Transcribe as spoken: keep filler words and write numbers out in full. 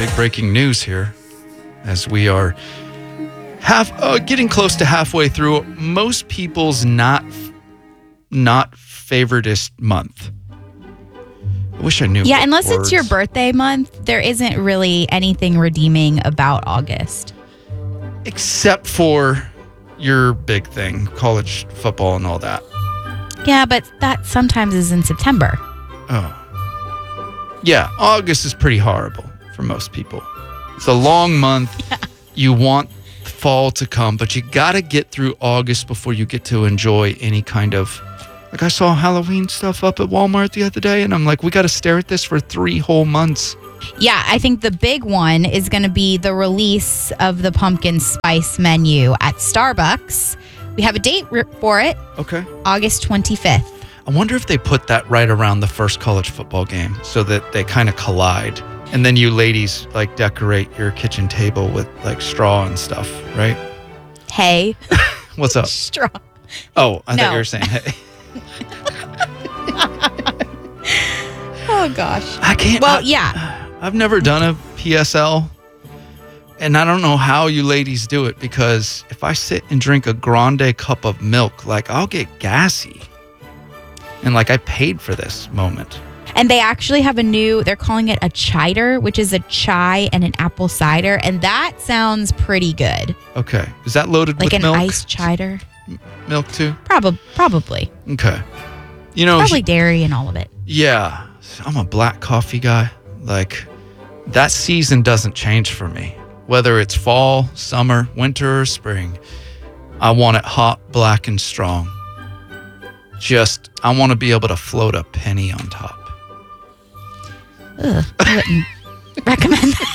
big breaking news here as we are half uh, getting close to halfway through most people's not not favoritist month. I wish I knew. Yeah, unless words. it's your birthday month, there isn't really anything redeeming about August. Except for your big thing, college football and all that. Yeah, but that sometimes is in September. Oh. Yeah, August is pretty horrible for most people. It's a long month. Yeah. You want fall to come, but you got to get through August before you get to enjoy any kind of... Like, I saw Halloween stuff up at Walmart the other day, and I'm like, we got to stare at this for three whole months. Yeah, I think the big one is going to be the release of the pumpkin spice menu at Starbucks. We have a date for it. Okay. August twenty-fifth. I wonder if they put that right around the first college football game so that they kind of collide. And then you ladies, like, decorate your kitchen table with, like, straw and stuff, right? Hey. What's up? Straw. Oh, I no. thought you were saying hey. Oh, gosh. I can't. Well, I, yeah. I've never done a P S L. And I don't know how you ladies do it, because if I sit and drink a grande cup of milk, like, I'll get gassy. And, like, I paid for this moment. And they actually have a new, they're calling it a chider, which is a chai and an apple cider. And that sounds pretty good. Okay. Is that loaded like with milk? milk? Like an iced chider? M- milk, too? Prob- probably. Okay. You know, Probably dairy and all of it. Yeah. I'm a black coffee guy. Like, that season doesn't change for me. Whether it's fall, summer, winter, or spring, I want it hot, black, and strong. Just, I want to be able to float a penny on top. Ugh, I wouldn't recommend that.